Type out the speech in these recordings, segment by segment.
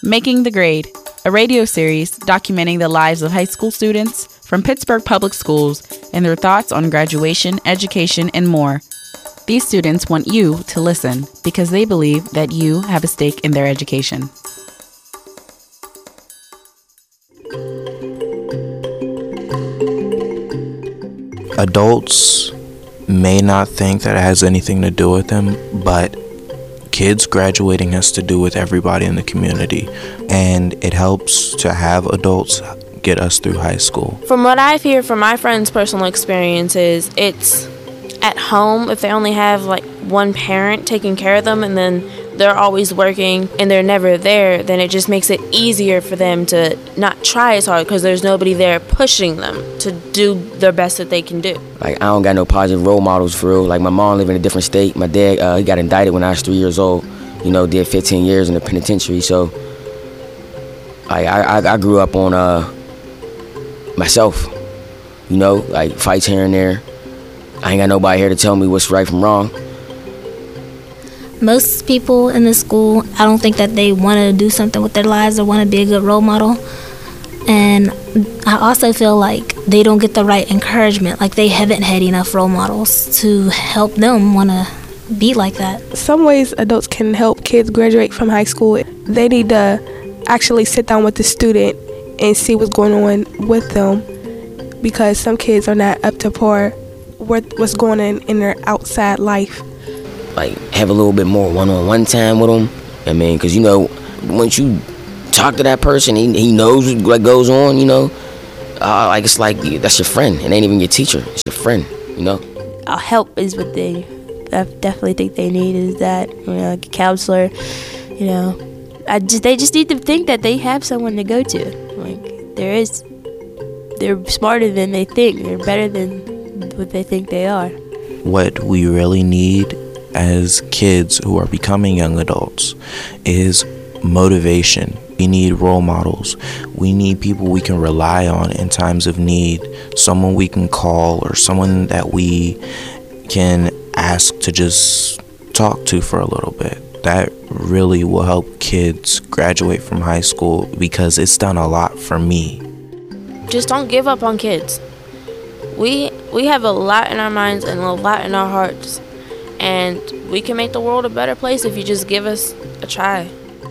Making the Grade, a radio series documenting the lives of high school students from Pittsburgh Public Schools and their thoughts on graduation, education, and more. These students want you to listen because they believe that you have a stake in their education. Adults may not think that it has anything to do with them, but kids graduating has to do with everybody in the community, and it helps to have adults get us through high school. From what I've heard from my friends' personal experiences, it's at home, if they only have like one parent taking care of them and then they're always working and they're never there, then it just makes it easier for them to not try as hard because there's nobody there pushing them to do their best that they can do. Like, I don't got no positive role models for real. Like, my mom lived in a different state. My dad, he got indicted when I was 3 years old. You know, did 15 years in the penitentiary. So I grew up on myself, you know, like fights here and there. I ain't got nobody here to tell me what's right from wrong. Most people in the school, I don't think that they want to do something with their lives or want to be a good role model. And I also feel like they don't get the right encouragement. Like, they haven't had enough role models to help them want to be like that. Some ways adults can help kids graduate from high school. They need to actually sit down with the student and see what's going on with them, because some kids are not up to par with what's going on in their outside life. Like, have a little bit more one-on-one time with them. I mean, because, you know, once you talk to that person, he knows what goes on, you know. Like, it's like, that's your friend. It ain't even your teacher. It's your friend, you know. Help is what I definitely think they need, is that, you know, like a counselor, you know. They just need to think that they have someone to go to. Like, they're smarter than they think. They're better than what they think they are. What we really need as kids who are becoming young adults is motivation. We need role models. We need people we can rely on in times of need, someone we can call or someone that we can ask to just talk to for a little bit. That really will help kids graduate from high school, because it's done a lot for me. Just don't give up on kids. We have a lot in our minds and a lot in our hearts, and we can make the world a better place if you just give us a try.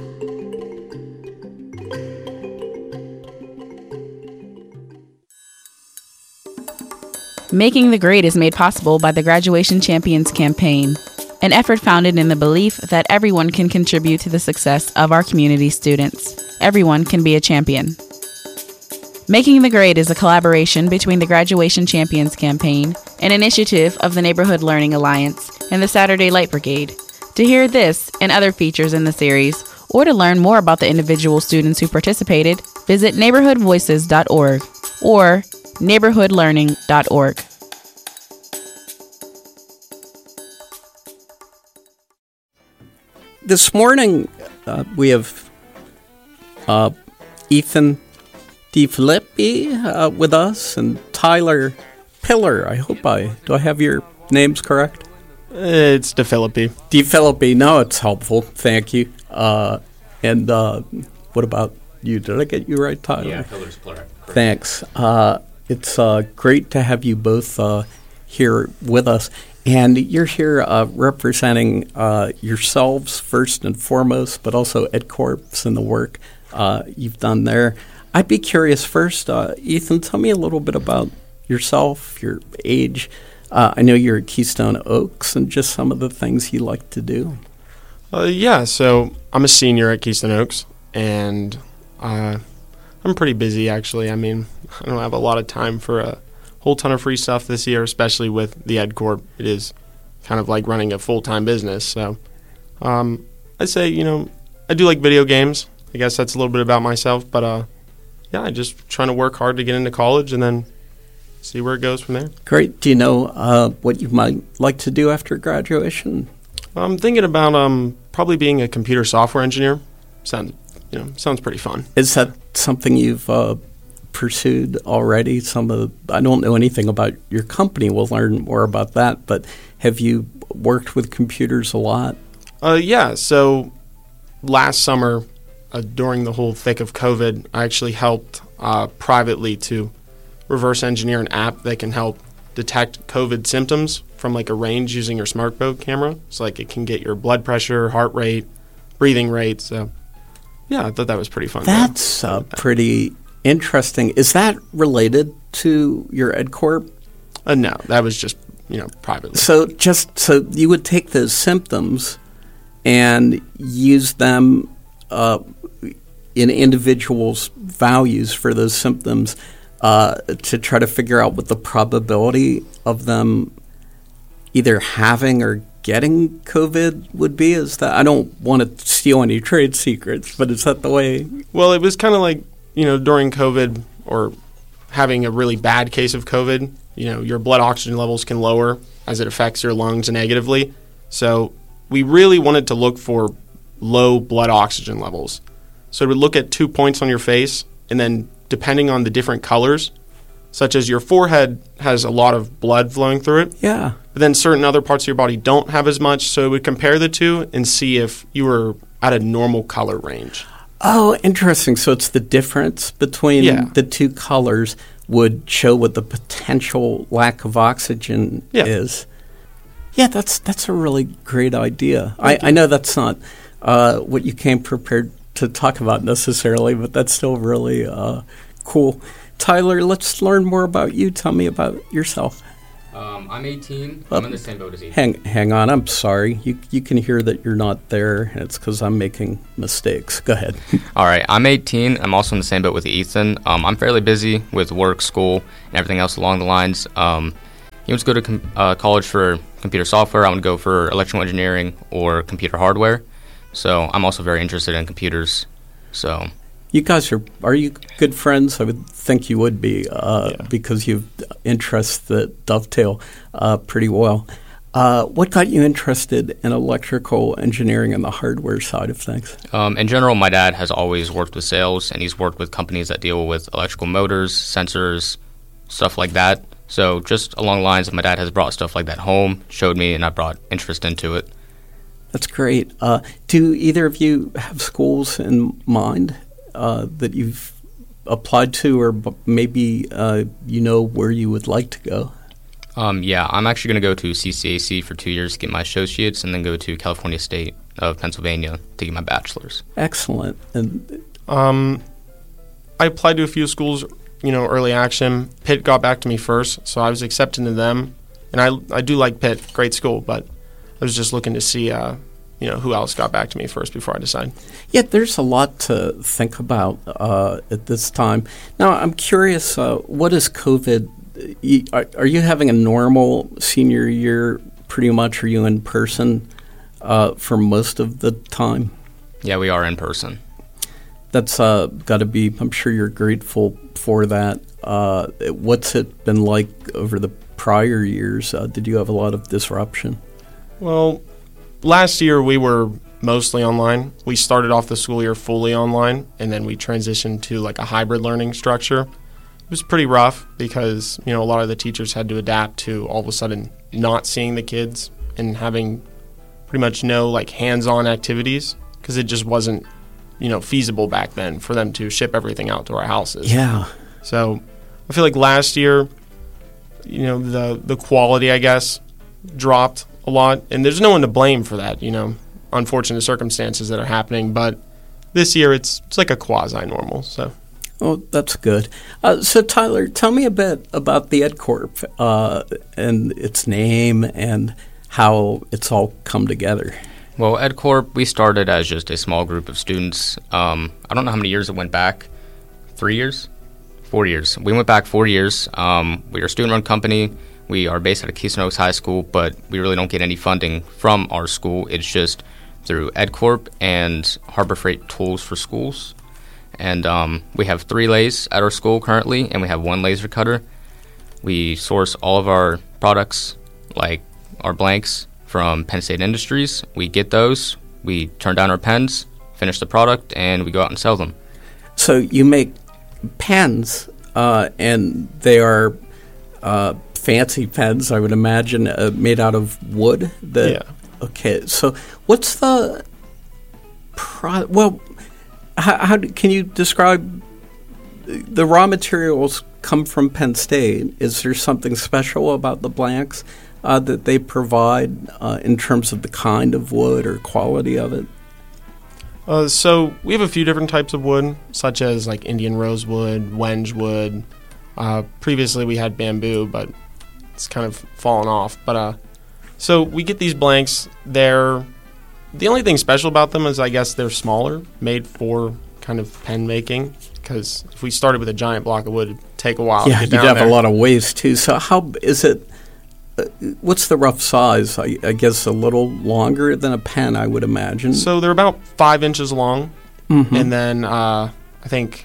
Making the Grade is made possible by the Graduation Champions Campaign, an effort founded in the belief that everyone can contribute to the success of our community students. Everyone can be a champion. Making the Grade is a collaboration between the Graduation Champions Campaign, an initiative of the Neighborhood Learning Alliance, and the Saturday Light Brigade. To hear this and other features in the series, or to learn more about the individual students who participated, visit neighborhoodvoices.org or neighborhoodlearning.org. This morning, we have Ethan DeFilippi with us, and Tyler Pillar. Do I have your names correct? It's DeFilippi. DeFilippi. No, it's helpful. Thank you. And what about you? Did I get you right, Tyler? Yeah, Pillar's plural. Thanks. It's great to have you both here with us. And you're here representing yourselves first and foremost, but also EdCorps and the work you've done there. I'd be curious first, Ethan, tell me a little bit about yourself, your age. I know you're at Keystone Oaks, and just some of the things you like to do. Yeah, so I'm a senior at Keystone Oaks, and I'm pretty busy, actually. I mean, I don't have a lot of time for a whole ton of free stuff this year, especially with the EdCorp. It is kind of like running a full-time business. So I'd say, you know, I do like video games. I guess that's a little bit about myself. But, yeah, I'm just trying to work hard to get into college and then see where it goes from there. Great. Do you know what you might like to do after graduation? I'm thinking about probably being a computer software engineer. Sounds pretty fun. Is that something you've pursued already? I don't know anything about your company. We'll learn more about that. But have you worked with computers a lot? Yeah. So last summer, during the whole thick of COVID, I actually helped privately to reverse engineer an app that can help detect COVID symptoms from like a range using your SmartBoat camera. So like it can get your blood pressure, heart rate, breathing rate. So yeah, I thought that was pretty fun. That's pretty interesting. Is that related to your EdCorp? No, that was just, privately. So you would take those symptoms and use them in individuals' values for those symptoms to try to figure out what the probability of them either having or getting COVID would be? Is that, I don't want to steal any trade secrets, but is that the way? Well, it was kind of like, during COVID or having a really bad case of COVID, your blood oxygen levels can lower as it affects your lungs negatively. So we really wanted to look for low blood oxygen levels. So it would look at 2 points on your face, and then depending on the different colors, such as your forehead has a lot of blood flowing through it. Yeah. But then certain other parts of your body don't have as much, so it would compare the two and see if you were at a normal color range. Oh, interesting. So it's the difference between the two colors would show what the potential lack of oxygen is. Yeah, that's a really great idea. I know that's not what you came prepared to talk about necessarily, but that's still really cool. Tyler, let's learn more about you. Tell me about yourself. I'm 18. I'm in the same boat as Ethan. Hang on. I'm sorry. You can hear that you're not there, and it's because I'm making mistakes. Go ahead. All right. I'm 18. I'm also in the same boat with Ethan. I'm fairly busy with work, school, and everything else along the lines. He wants to go to college for computer software. I want to go for electrical engineering or computer hardware. So I'm also very interested in computers. So you guys are you good friends? I would think you would be because you have interests that dovetail pretty well. What got you interested in electrical engineering and the hardware side of things? In general, my dad has always worked with sales, and he's worked with companies that deal with electrical motors, sensors, stuff like that. So just along the lines of my dad has brought stuff like that home, showed me, and I brought interest into it. That's great. Do either of you have schools in mind that you've applied to, or maybe where you would like to go? Yeah, I'm actually going to go to CCAC for 2 years to get my associates, and then go to California State of Pennsylvania to get my bachelor's. Excellent. And I applied to a few schools, early action. Pitt got back to me first, so I was accepted to them. And I do like Pitt, great school, but I was just looking to see, who else got back to me first before I decide. Yeah, there's a lot to think about at this time. Now, I'm curious, what is COVID? Are you having a normal senior year pretty much? Are you in person for most of the time? Yeah, we are in person. That's got to be, I'm sure you're grateful for that. What's it been like over the prior years? Did you have a lot of disruption? Well, last year we were mostly online. We started off the school year fully online, and then we transitioned to like a hybrid learning structure. It was pretty rough because, a lot of the teachers had to adapt to all of a sudden not seeing the kids and having pretty much no like hands-on activities because it just wasn't, feasible back then for them to ship everything out to our houses. Yeah. So I feel like last year, the quality, I guess, dropped a lot, and there's no one to blame for that, unfortunate circumstances that are happening, but this year it's like a quasi-normal, so. Oh, that's good. So Tyler, tell me a bit about the EdCorp and its name and how it's all come together. Well, EdCorp, we started as just a small group of students. I don't know how many years it went back. 3 years? 4 years. We went back 4 years. We are a student-run company. We are based out of Keystone Oaks High School, but we really don't get any funding from our school. It's just through EdCorp and Harbor Freight Tools for Schools. And we have 3 lathes at our school currently, and we have 1 laser cutter. We source all of our products, like our blanks, from Penn State Industries. We get those, we turn down our pens, finish the product, and we go out and sell them. So you make pens, and they are fancy pens, I would imagine, made out of wood? Yeah. Okay, so what's the Can you describe the raw materials come from Penn State? Is there something special about the blanks that they provide in terms of the kind of wood or quality of it? So we have a few different types of wood, such as like Indian rosewood, wenge wood. Previously we had bamboo, but it's kind of fallen off. But so we get these blanks. The only thing special about them is I guess they're smaller, made for kind of pen making. Because if we started with a giant block of wood, it'd take a while to get down you'd have there. a lot of waste too. So how is it? What's the rough size? I guess a little longer than a pen, I would imagine. So they're about 5 inches long, and then I think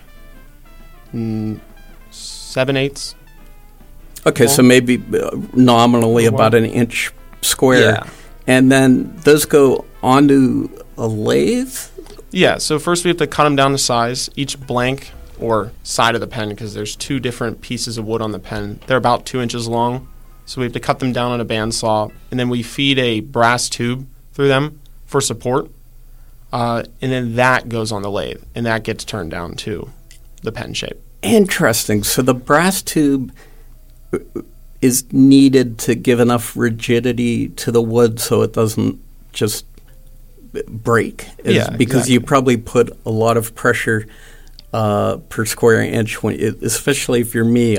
7/8. Okay, so maybe nominally about an inch square. Yeah. And then those go onto a lathe? Yeah, so first we have to cut them down to size. Each blank or side of the pen, because there's 2 different pieces of wood on the pen, they're about 2 inches long. So we have to cut them down on a bandsaw, and then we feed a brass tube through them for support. And then that goes on the lathe, and that gets turned down to the pen shape. Interesting. So the brass tube is needed to give enough rigidity to the wood so it doesn't just break. Because exactly. you probably put a lot of pressure per square inch. Especially if you're me,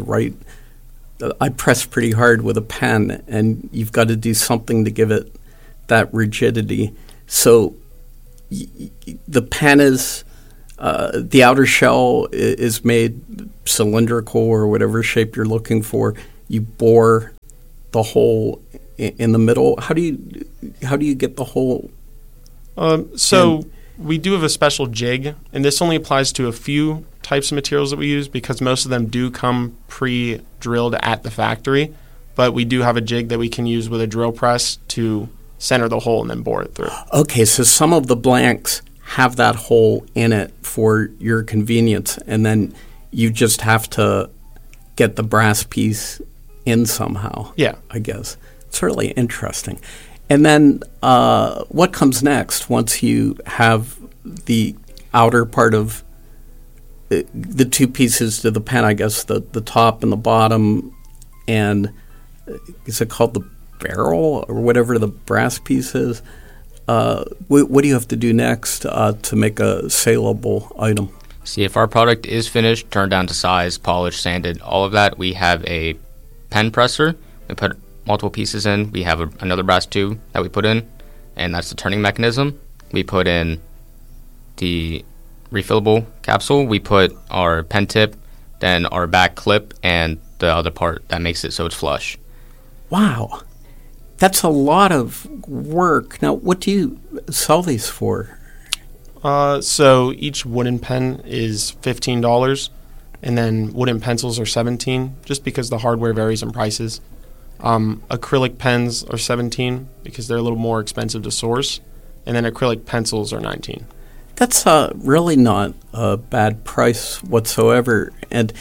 I press pretty hard with a pen, and you've got to do something to give it that rigidity. So the pen is, the outer shell is made cylindrical or whatever shape you're looking for. You bore the hole in the middle. How do you get the hole? So we do have a special jig, and this only applies to a few types of materials that we use because most of them do come pre-drilled at the factory, but we do have a jig that we can use with a drill press to center the hole and then bore it through. Okay, so some of the blanks have that hole in it for your convenience, and then you just have to get the brass piece in somehow. Yeah. I guess. It's really interesting. And then what comes next once you have the outer part of the 2 pieces to the pen, I guess, the top and the bottom, and is it called the barrel or whatever the brass piece is? What do you have to do next to make a saleable item? See, if our product is finished, turned down to size, polished, sanded, all of that, we have a pen presser. We put multiple pieces in. We have another brass tube that we put in, and that's the turning mechanism. We put in the refillable capsule. We put our pen tip, then our back clip, and the other part that makes it so it's flush. Wow. That's a lot of work. Now, what do you sell these for? So each wooden pen is $15, and then wooden pencils are $17, just because the hardware varies in prices. Acrylic pens are $17 because they're a little more expensive to source, and then acrylic pencils are $19. That's really not a bad price whatsoever. And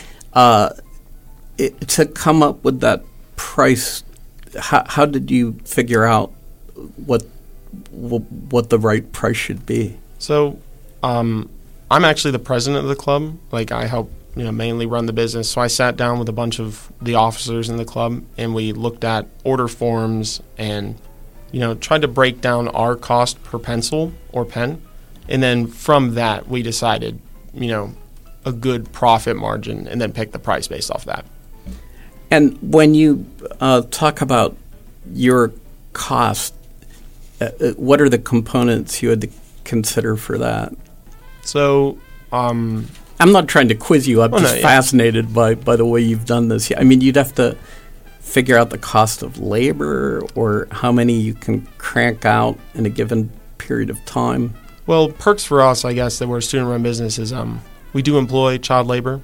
to come up with that price, how did you figure out what the right price should be? So I'm actually the president of the club. Like, I help mainly run the business. So I sat down with a bunch of the officers in the club, and we looked at order forms and tried to break down our cost per pencil or pen. And then from that, we decided, a good profit margin, and then picked the price based off that. And when you talk about your cost, what are the components you had to consider for that? So, I'm not trying to quiz you. I'm just fascinated by the way you've done this. I mean, you'd have to figure out the cost of labor or how many you can crank out in a given period of time. Well, perks for us, I guess, that we're a student-run business is we do employ child labor.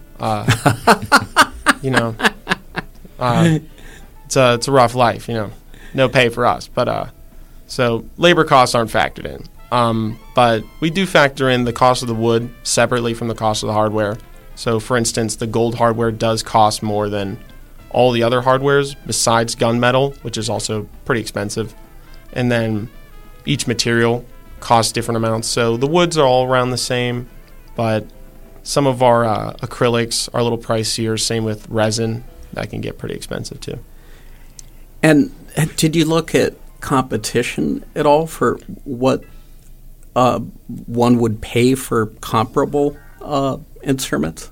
It's a rough life, no pay for us. But so labor costs aren't factored in. But we do factor in the cost of the wood separately from the cost of the hardware. So, for instance, the gold hardware does cost more than all the other hardwares besides gunmetal, which is also pretty expensive. And then each material costs different amounts. So the woods are all around the same. but some of our acrylics are a little pricier. Same with resin. That can get pretty expensive too. And did you look at competition at all for what one would pay for comparable instruments?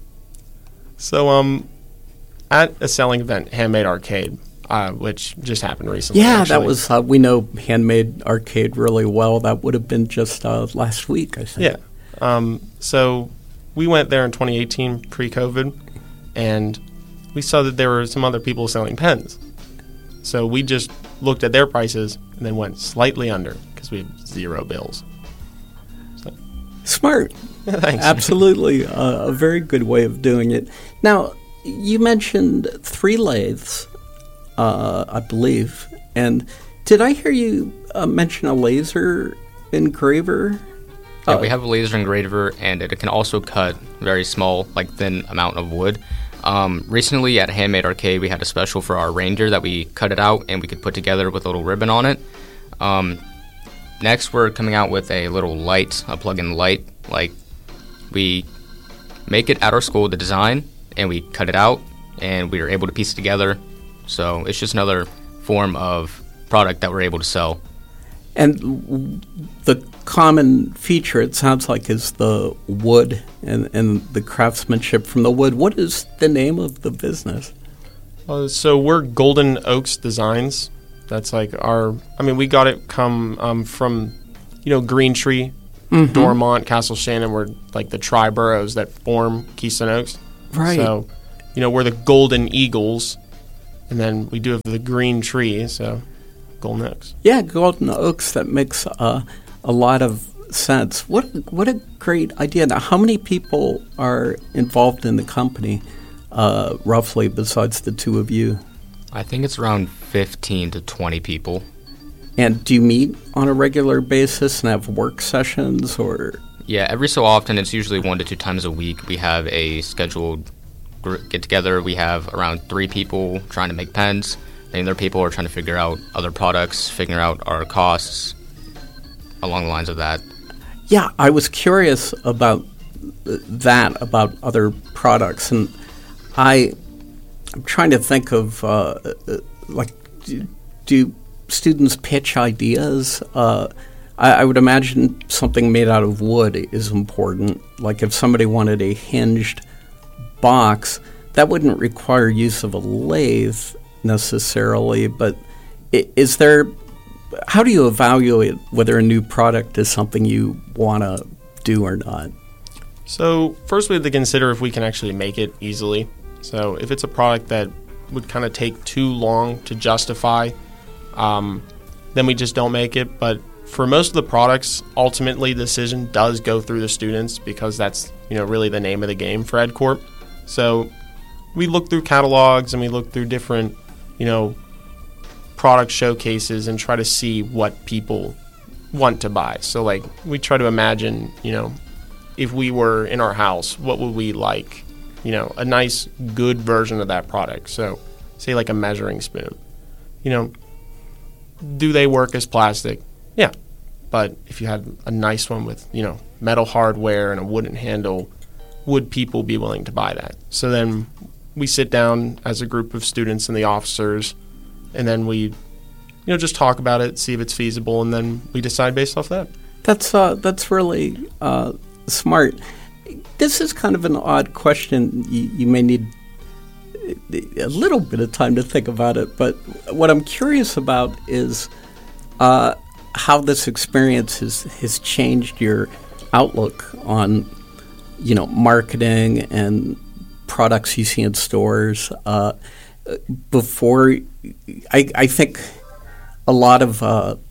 So at a selling event, Handmade Arcade, which just happened recently. Yeah, actually. that was, we know Handmade Arcade really well. That would have been just last week, I think. Yeah. So we went there in 2018, pre-COVID, and we saw that there were some other people selling pens. So we just looked at their prices and then went slightly under because we have 0 bills. So. Smart. Yeah, thanks. Absolutely. A very good way of doing it. Now, you mentioned 3 lathes, I believe. And did I hear you mention a laser engraver? Yeah, we have a laser engraver, and it can also cut very small, like thin amount of wood. Recently at Handmade Arcade, we had a special for our Ranger that we cut it out and we could put together with a little ribbon on it. Next, we're coming out with a little light, a plug-in light. Like, we make it at our school, the design, and we cut it out, and we are able to piece it together. So it's just another form of product that we're able to sell. And the common feature, it sounds like, is the wood and the craftsmanship from the wood. What is the name of the business? So we're Golden Oaks Designs. That's like we got it from, Green Tree, Dormont, Castle Shannon were like the tri-boroughs that form Keystone Oaks. Right. So, we're the Golden Eagles, and then we do have the Green Tree, so Golden Oaks. Yeah, Golden Oaks, that makes a lot of sense. What a great idea. Now, how many people are involved in the company, roughly, besides the 2 of you? I think it's around 15 to 20 people. And do you meet on a regular basis and have work sessions, or? Yeah, every so often. It's usually 1 to 2 times a week. We have a scheduled get-together. We have around 3 people trying to make pens. And other people are trying to figure out other products, figuring out our costs, along the lines of that. Yeah, I was curious about that, about other products. And I'm trying to think of, do students pitch ideas? I would imagine something made out of wood is important. Like if somebody wanted a hinged box, that wouldn't require use of a lathe necessarily, but how do you evaluate whether a new product is something you want to do or not? So first we have to consider if we can actually make it easily. So if it's a product that would kind of take too long to justify, then we just don't make it. But for most of the products, ultimately the decision does go through the students because that's really the name of the game for EdCorp. So we look through catalogs and we look through different product showcases and try to see what people want to buy. So like we try to imagine, if we were in our house, what would we like? A nice, good version of that product. So say like a measuring spoon. Do they work as plastic? Yeah. But if you had a nice one with, metal hardware and a wooden handle, would people be willing to buy that? So then we sit down as a group of students and the officers, and then we, just talk about it, see if it's feasible, and then we decide based off that. That's really smart. This is kind of an odd question. You may need a little bit of time to think about it, but what I'm curious about is how this experience has changed your outlook on, marketing and products you see in stores. Before, I think a lot of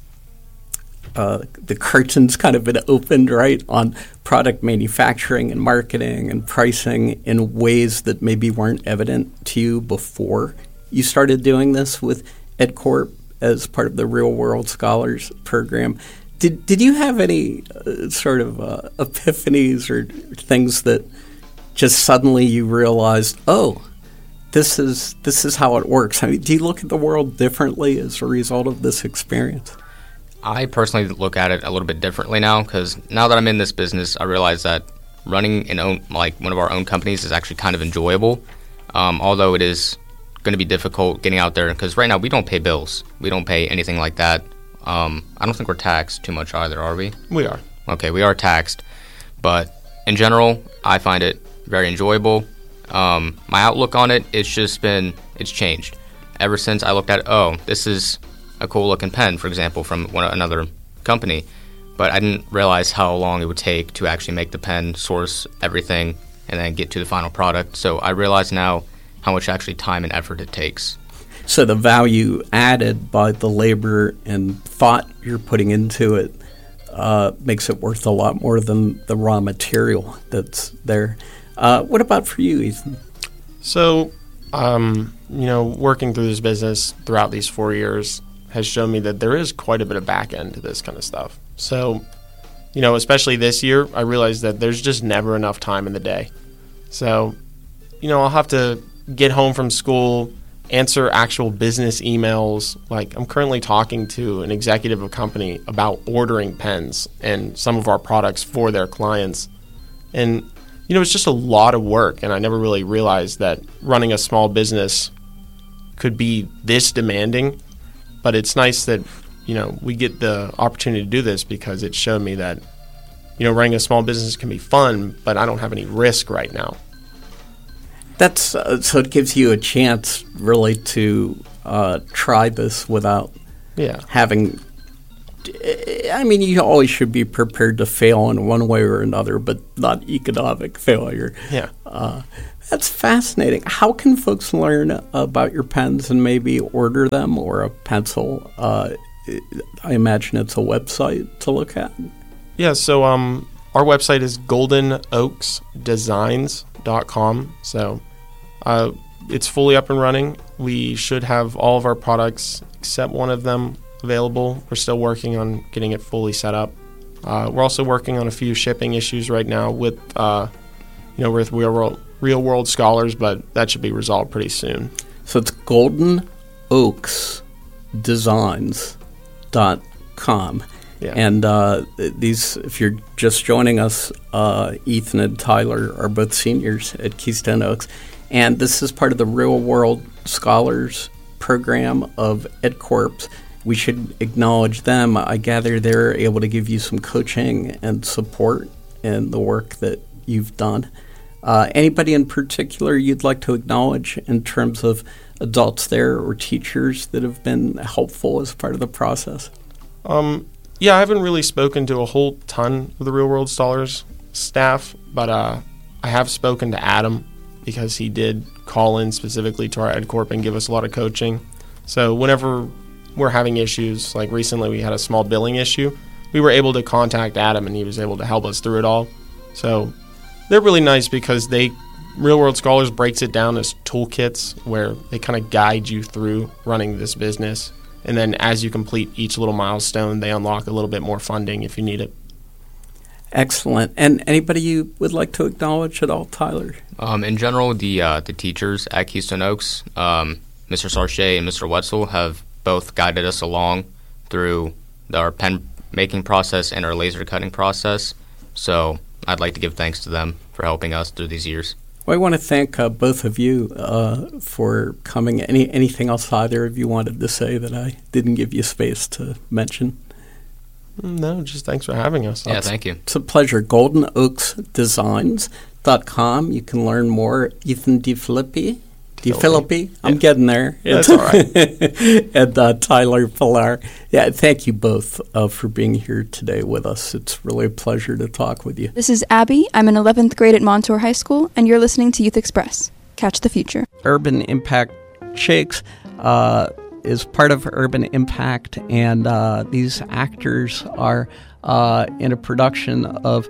the curtains kind of been opened, right, on product manufacturing and marketing and pricing in ways that maybe weren't evident to you before you started doing this with EdCorp as part of the Real World Scholars program. Did you have any sort of epiphanies or things that just suddenly you realized, oh, this is how it works? I mean, do you look at the world differently as a result of this experience? I personally look at it a little bit differently now because now that I'm in this business, I realize that running one of our own companies is actually kind of enjoyable, although it is going to be difficult getting out there because right now we don't pay bills. We don't pay anything like that. I don't think we're taxed too much either, are we? We are. Okay, we are taxed, but in general, I find it very enjoyable. My outlook on it, it's changed. Ever since I looked at, this is a cool looking pen, for example, from another company, but I didn't realize how long it would take to actually make the pen, source everything, and then get to the final product. So I realize now how much actually time and effort it takes. So the value added by the labor and thought you're putting into it makes it worth a lot more than the raw material that's there. What about for you, Ethan? So, working through this business throughout these 4 years has shown me that there is quite a bit of back end to this kind of stuff. So, especially this year, I realized that there's just never enough time in the day. So, I'll have to get home from school, answer actual business emails. Like, I'm currently talking to an executive of a company about ordering pens and some of our products for their clients. And, it's just a lot of work, and I never really realized that running a small business could be this demanding. But it's nice that, we get the opportunity to do this because it showed me that, running a small business can be fun, but I don't have any risk right now. That's so it gives you a chance really to try this without having. I mean, you always should be prepared to fail in one way or another, but not economic failure. Yeah. That's fascinating. How can folks learn about your pens and maybe order them or a pencil? I imagine it's a website to look at. Yeah, so our website is goldenoaksdesigns.com. So it's fully up and running. We should have all of our products except one of them available. We're still working on getting it fully set up. We're also working on a few shipping issues right now with with Real World Scholars, but that should be resolved pretty soon. So it's goldenoaksdesigns.com. Yeah. And these, if you're just joining us, Ethan and Tyler are both seniors at Keystone Oaks. And this is part of the Real World Scholars program of EdCorps. We should acknowledge them. I gather they're able to give you some coaching and support in the work that you've done. Anybody in particular you'd like to acknowledge in terms of adults there or teachers that have been helpful as part of the process? I haven't really spoken to a whole ton of the Real World Scholars staff, but I have spoken to Adam because he did call in specifically to our EdCorp and give us a lot of coaching. So whenever we're having issues, like recently we had a small billing issue, we were able to contact Adam and he was able to help us through it all. So they're really nice because Real World Scholars breaks it down as toolkits where they kind of guide you through running this business. And then as you complete each little milestone, they unlock a little bit more funding if you need it. Excellent. And anybody you would like to acknowledge at all, Tyler? In general, the teachers at Keystone Oaks, Mr. Sarche and Mr. Wetzel, have both guided us along through our pen making process and our laser cutting process. So I'd like to give thanks to them for helping us through these years. Well, I want to thank both of you for coming. Anything else either of you wanted to say that I didn't give you space to mention? No, just thanks for having us. Yeah, thank you. It's a pleasure. goldenoaksdesigns.com. You can learn more. Ethan DeFilippi. I'm getting there. That's all right. And Tyler Pillar. Yeah, thank you both for being here today with us. It's really a pleasure to talk with you. This is Abby. I'm in 11th grade at Montour High School, and you're listening to Youth Express. Catch the future. Urban Impact Shakes is part of Urban Impact, and these actors are in a production of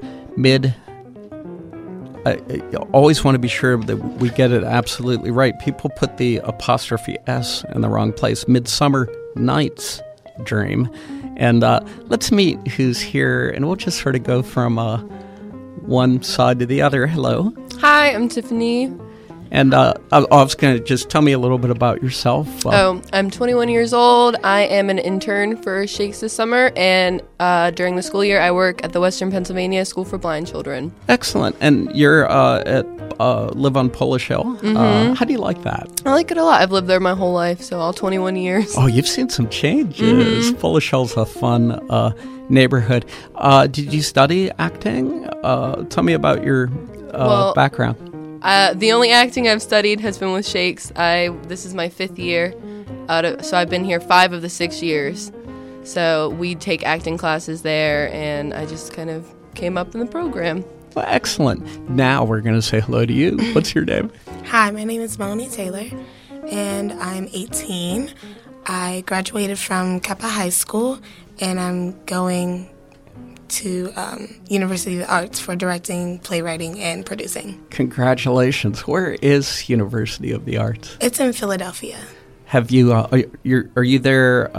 I always want to be sure that we get it absolutely right. People put the apostrophe S in the wrong place. Midsummer Night's Dream. And let's meet who's here, and we'll just sort of go from one side to the other. Hello. Hi, I'm Tiffany. And I was going to just tell me a little bit about yourself. I'm 21 years old. I am an intern for Shakes this summer, and during the school year, I work at the Western Pennsylvania School for Blind Children. Excellent. And you're live on Polish Hill. Mm-hmm. How do you like that? I like it a lot. I've lived there my whole life, so all 21 years. Oh, you've seen some changes. Mm-hmm. Polish Hill's a fun neighborhood. Did you study acting? Tell me about your background. The only acting I've studied has been with Shakes. This is my 5th year, so I've been here 5 of the 6 years. So we take acting classes there, and I just kind of came up in the program. Well, excellent. Now we're going to say hello to you. What's your name? Hi, my name is Melanie Taylor, and I'm 18. I graduated from Kappa High School, and I'm going to University of the Arts for directing, playwriting, and producing. Congratulations. Where is University of the Arts? It's in Philadelphia. Have you, are you there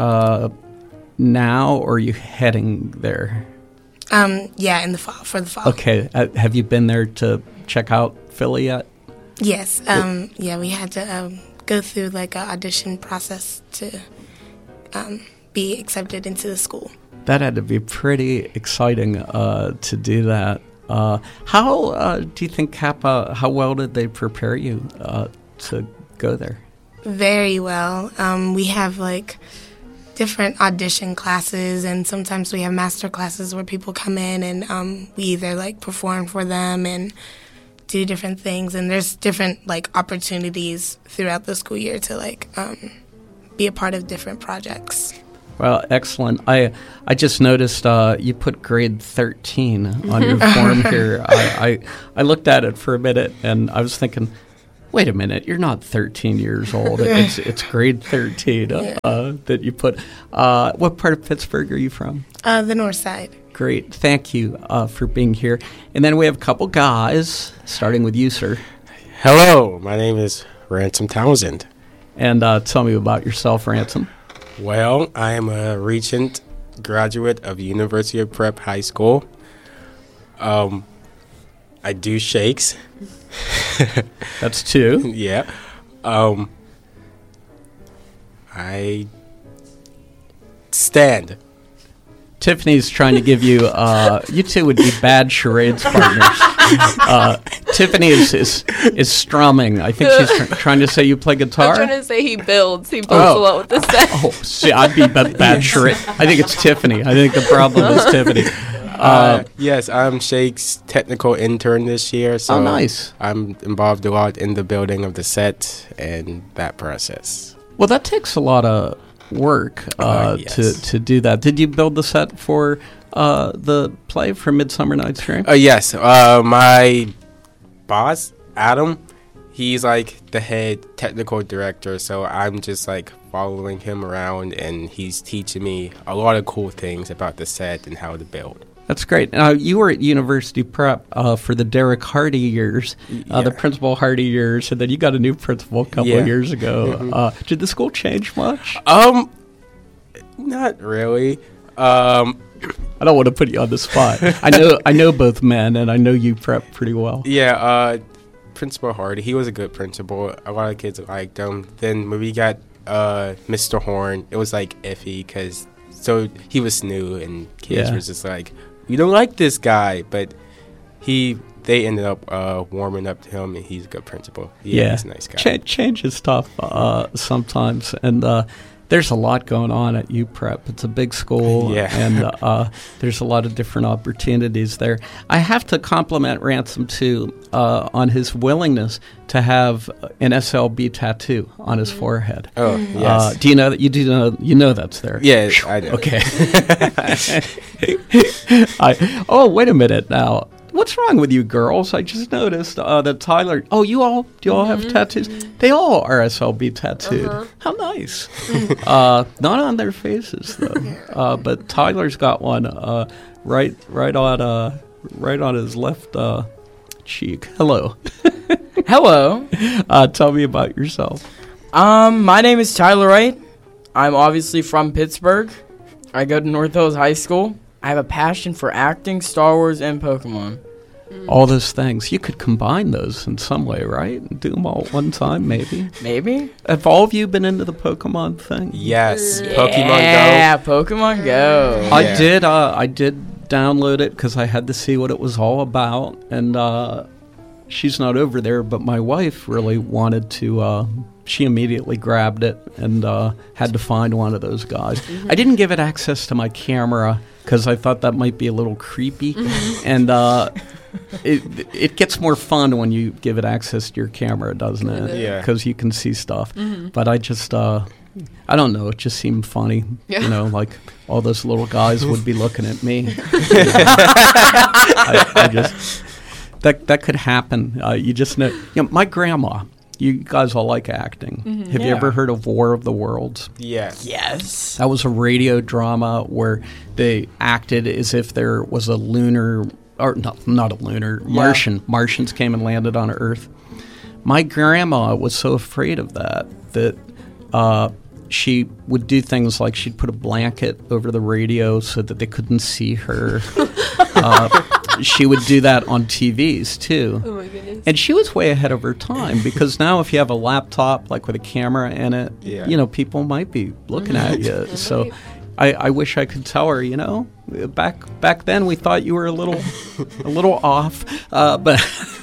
now, or are you heading there? Yeah, in the fall, for the fall. Okay. Have you been there to check out Philly yet? Yes. Yeah, we had to go through like an audition process to be accepted into the school. That had to be pretty exciting to do that. How do you think Kappa, how well did they prepare you to go there? Very well. We have like different audition classes, and sometimes we have master classes where people come in and we either like perform for them and do different things, and there's different like opportunities throughout the school year to like be a part of different projects. Well, excellent. I just noticed you put grade 13 on your form here. I looked at it for a minute, and I was thinking, wait a minute, you're not 13 years old. It's grade 13 that you put. What part of Pittsburgh are you from? The north side. Great. Thank you for being here. And then we have a couple guys, starting with you, sir. Hello, my name is Ransom Townsend. And tell me about yourself, Ransom. Well, I am a recent graduate of University of Prep High School. I do Shakes. That's 2. Yeah. I stand. Tiffany's trying to give you, you two would be bad charades partners. Tiffany is strumming. I think she's trying to say you play guitar. I'm trying to say he builds. He builds a lot with the set. Oh, see, I'd be bad charade. I think it's Tiffany. I think the problem is Tiffany. Yes, I'm Shakes' technical intern this year. So nice. I'm involved a lot in the building of the set and that process. Well, that takes a lot of work yes. to do that. Did you build the set for the play for Midsummer Night's Dream? Yes. My boss, Adam, he's like the head technical director, so I'm just like following him around, and he's teaching me a lot of cool things about the set and how to build. That's great. Now, you were at University Prep for the Derek Hardy years, the Principal Hardy years, and then you got a new principal a couple of years ago. Mm-hmm. Did the school change much? Not really. I don't want to put you on the spot. I know both men, and I know you Prep pretty well. Yeah, Principal Hardy, he was a good principal. A lot of kids liked him. Then when we got Mr. Horn, it was like iffy because he was new, and kids were just like, we don't like this guy, but they ended up warming up to him, and he's a good principal. He's a nice guy. Change is tough sometimes, and there's a lot going on at UPrep. It's a big school, and there's a lot of different opportunities there. I have to compliment Ransom, too, on his willingness to have an SLB tattoo on his forehead. Oh, yes. Do you know that? You know that's there? Yeah, I know. Okay. Wait a minute now. What's wrong with you girls? I just noticed that Tyler... Oh, do you all have tattoos? They all are SLB tattooed. How nice. Not on their faces, though. But Tyler's got one right on his left cheek. Hello. Hello. Tell me about yourself. My name is Tyler Wright. I'm obviously from Pittsburgh. I go to North Hills High School. I have a passion for acting, Star Wars, and Pokemon. all those things. You could combine those in some way, right? And do them all at one time, maybe. Maybe. Have all of you been into the Pokemon thing? Yes. Yeah, Pokemon Go. Yeah, Pokemon Go. I did download it because I had to see what it was all about. And she's not over there, but my wife really wanted to... she immediately grabbed it and had to find one of those guys. Mm-hmm. I didn't give it access to my camera because I thought that might be a little creepy. Mm-hmm. And it gets more fun when you give it access to your camera, doesn't it? Yeah. Because you can see stuff. Mm-hmm. But I just, I don't know, it just seemed funny. Yeah. You know, like all those little guys would be looking at me. I just, that could happen. You just know, my grandma. You guys all like acting. Mm-hmm. Have you ever heard of War of the Worlds? Yes. Yes. That was a radio drama where they acted as if there was a lunar, or not a lunar, Martian. Martians came and landed on Earth. My grandma was so afraid of that she would do things like she'd put a blanket over the radio so that they couldn't see her. She would do that on TVs too. Oh my goodness. And she was way ahead of her time because now if you have a laptop like with a camera in it, people might be looking at you. So I wish I could tell her, back then we thought you were a little off, but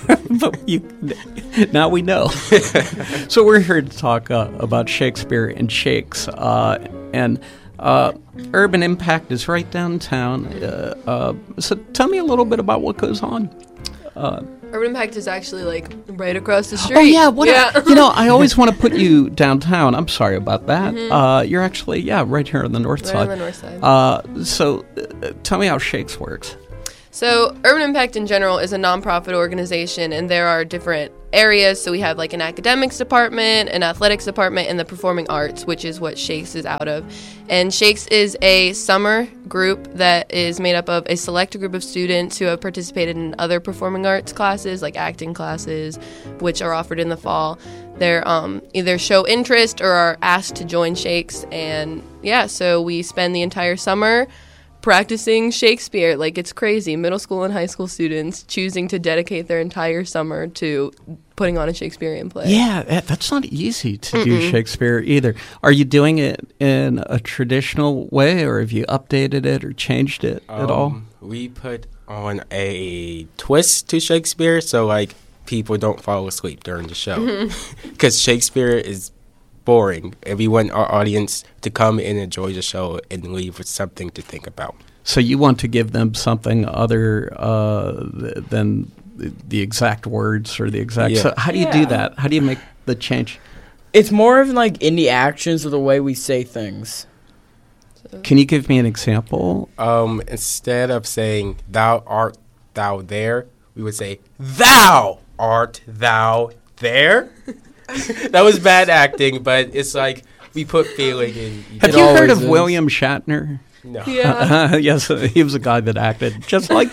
now we know. So we're here to talk about Shakespeare and Shakes, and Urban Impact is right downtown. So tell me a little bit about what goes on. Urban Impact is actually like right across the street. Oh yeah, I always want to put you downtown. I'm sorry about that. Mm-hmm. You're actually right here on the north side. Right on the north side. So tell me how Shakes works. So Urban Impact in general is a nonprofit organization, and there are different areas. So we have like an academics department, an athletics department, and the performing arts, which is what Shakes is out of. And Shakes is a summer group that is made up of a select group of students who have participated in other performing arts classes, like acting classes, which are offered in the fall. They're either show interest or are asked to join Shakes. And so we spend the entire summer practicing Shakespeare. Like, it's crazy. Middle school and high school students choosing to dedicate their entire summer to putting on a Shakespearean play. Yeah, that's not easy to do Shakespeare either. Are you doing it in a traditional way, or have you updated it or changed it at all? We put on a twist to Shakespeare so, like, people don't fall asleep during the show. Because Shakespeare is boring, and we want our audience to come and enjoy the show and leave with something to think about. So you want to give them something other than the exact words or the exact... So how do you do that? How do you make the change? It's more of like in the actions or the way we say things. Can you give me an example? Instead of saying, "Thou art thou there," we would say, "Thou art thou there." That was bad acting, but it's like we put feeling in. Have you heard of William Shatner? No. Yeah. Yes, he was a guy that acted just like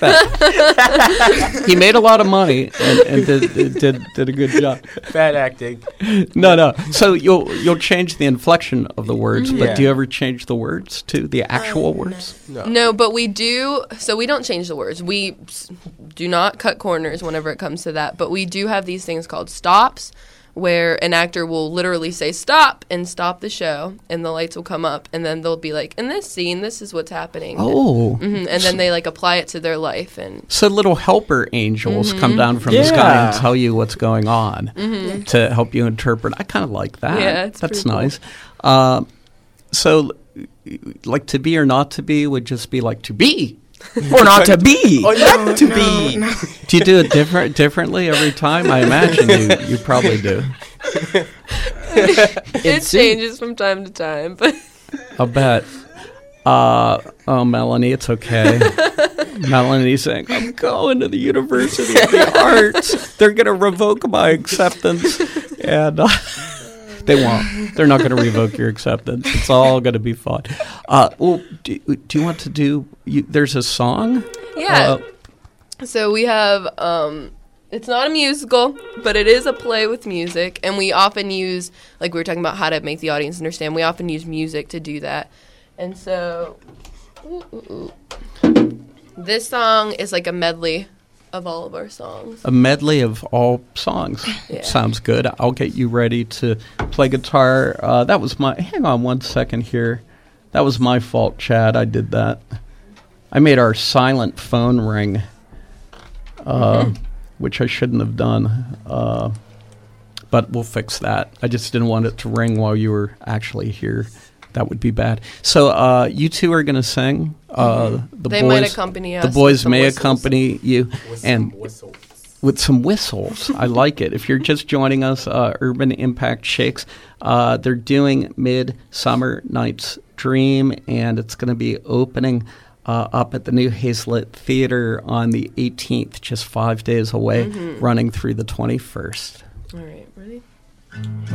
that. He made a lot of money and did a good job. Bad acting. No. So you'll change the inflection of the words, but do you ever change the words to the actual words? No, but we do. So we don't change the words. We do not cut corners whenever it comes to that. But we do have these things called stops, where an actor will literally say stop and stop the show, and the lights will come up, and then they'll be like, in this scene, this is what's happening. Oh. And then they like apply it to their life. And so little helper angels come down from the sky and tell you what's going on to help you interpret. I kind of like that. Yeah, that's nice. Cool. So like to be or not to be would just be like to be. Or not to be. Or not to be. No. Do you do it differently every time? I imagine you probably do. It changes from time to time, but I'll bet. Melanie, it's okay. Melanie's saying, I'm going to the University of the Arts. They're going to revoke my acceptance. And they won't. They're not going to revoke your acceptance. It's all going to be fun. Well, do you want to do... there's a song? Yeah. So we have... it's not a musical, but it is a play with music. And we often use... Like we were talking about how to make the audience understand. We often use music to do that. And so... This song is like a medley of all of our songs. A medley of all songs. Yeah. Sounds good. I'll get you ready to play guitar. That was my... Hang on one second here. That was my fault, Chad. I did that. I made our silent phone ring, which I shouldn't have done. But we'll fix that. I just didn't want it to ring while you were actually here. That would be bad. So you two are going to sing. They might accompany us. The boys with may whistles. accompany you, and with some whistles. I like it. If you're just joining us, Urban Impact Shakes, they're doing Midsummer Night's Dream, and it's going to be opening up at the New Hazlitt Theater on the 18th, just 5 days away, running through the 21st. All right, ready?